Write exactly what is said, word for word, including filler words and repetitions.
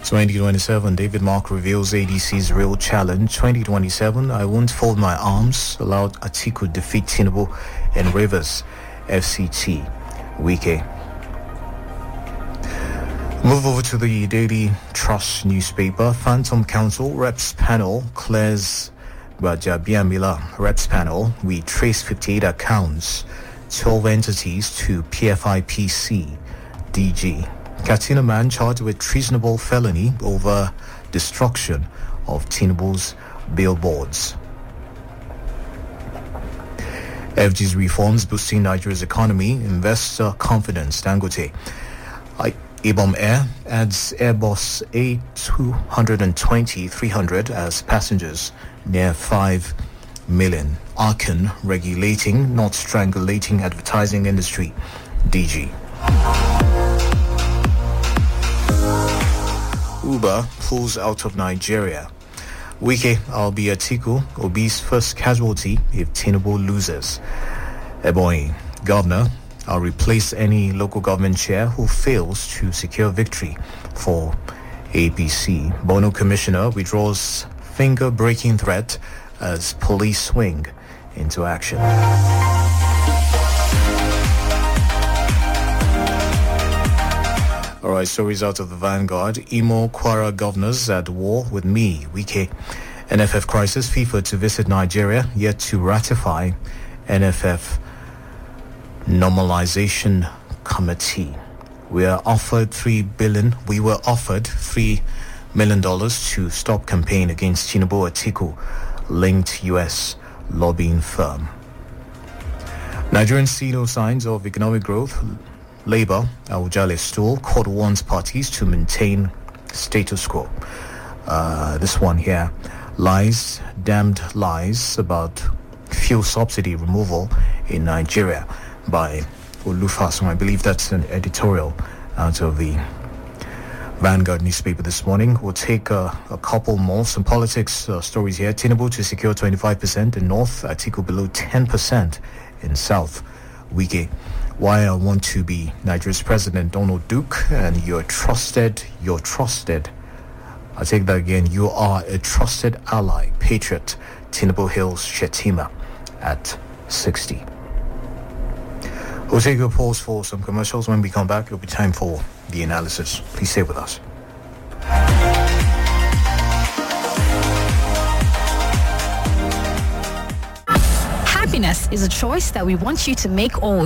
twenty twenty-seven, David Mark reveals A D C's real challenge. twenty twenty-seven, I won't fold my arms. Allowed Atiku defeat Tinubu in Rivers. F C T. Wike. Move over to the Daily Trust newspaper. Phantom Council Reps Panel clears Rajabiamila Reps Panel. We trace fifty-eight accounts, twelve entities to P F I P C D G. Katsina man charged with treasonable felony over destruction of Tinubu's billboards. F G's reforms boosting Nigeria's economy, investor confidence. Dangote. I, Ibom Air adds Airbus A two twenty three hundred as passengers, near five million. Arkan regulating, not strangulating advertising industry. D G. Uber pulls out of Nigeria. Wike, I'll be Atiku, Obi's first casualty if Tinubu loses. Ebonyi, Governor, I'll replace any local government chair who fails to secure victory for A P C. Bono Commissioner withdraws finger-breaking threat as police swing into action. All right, stories out of the Vanguard. Imo Kwara governors at war with me. Wike. N F F crisis. FIFA to visit Nigeria, yet to ratify N F F normalization committee. We are offered three billion. We were offered three million dollars to stop campaign against Tinubu. Atiku linked U S lobbying firm. Nigerians see no signs of economic growth. Labour, Awujale stool, court warns parties to maintain status quo. Uh, this one here, lies, damned lies about fuel subsidy removal in Nigeria by Olufasun. I believe that's an editorial out of the Vanguard newspaper this morning. We'll take uh, a couple more. Some politics uh, stories here. Tinubu to secure twenty-five percent in North, Atiku below ten percent in South. Wike. Why I want to be Nigeria's president, Donald Duke, and you're trusted, you're trusted. I'll take that again. You are a trusted ally, patriot. Tinubu hails Shetima at sixty. We'll take a pause for some commercials. When we come back, it'll be time for the analysis. Please stay with us. Happiness is a choice that we want you to make all